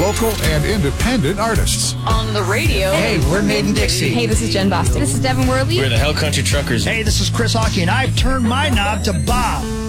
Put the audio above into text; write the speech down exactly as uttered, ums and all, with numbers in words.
local and independent artists. On the radio. Hey, we're Made in Dixie. Hey, this is Jen Bostic. This is Devin Worley. We're the Hell Country Truckers. Hey, this is Chris Hockey, and I've turned my knob to Bob.